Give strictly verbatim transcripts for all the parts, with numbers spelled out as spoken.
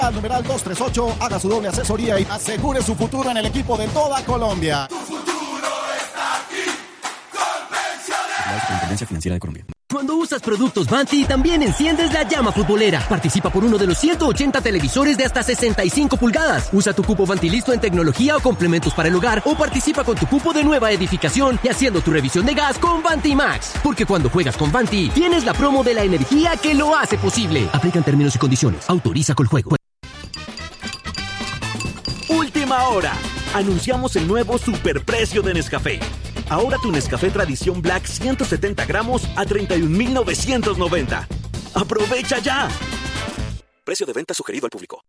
Al numeral dos tres ocho, haga su doble asesoría y asegure su futuro en el equipo de toda Colombia. Tu futuro está aquí. Colpensiones. La Superintendencia Financiera de Colombia. Cuando usas productos Vanti, también enciendes la llama futbolera. Participa por uno de los ciento ochenta televisores de hasta sesenta y cinco pulgadas. Usa tu cupo Vanti listo en tecnología o complementos para el hogar o participa con tu cupo de nueva edificación y haciendo tu revisión de gas con Vanti Max. Porque cuando juegas con Vanti, tienes la promo de la energía que lo hace posible. Aplican términos y condiciones. Autoriza Coljuego. Última hora. Anunciamos el nuevo superprecio de Nescafé. Ahora tu Nescafé Tradición Black ciento setenta gramos a treinta y un mil novecientos noventa. ¡Aprovecha ya! Precio de venta sugerido al público.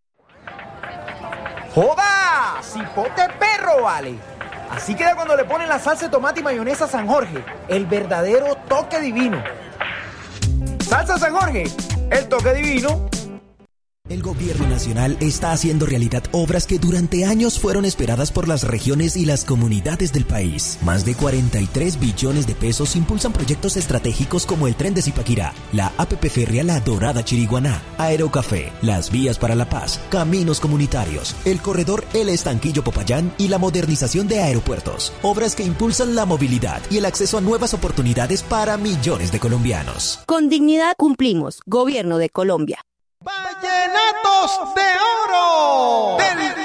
¡Joda! ¡Cipote perro, vale! Así queda cuando le ponen la salsa de tomate y mayonesa San Jorge. El verdadero toque divino. ¡Salsa San Jorge! El toque divino. El gobierno nacional está haciendo realidad obras que durante años fueron esperadas por las regiones y las comunidades del país. Más de cuarenta y tres billones de pesos impulsan proyectos estratégicos como el tren de Zipaquirá, la A P P férrea La Dorada Chiriguaná, Aerocafé, las vías para la paz, caminos comunitarios, el corredor El Estanquillo Popayán y la modernización de aeropuertos. Obras que impulsan la movilidad y el acceso a nuevas oportunidades para millones de colombianos. Con dignidad cumplimos. Gobierno de Colombia. ¡Vallenatos de Oro! Del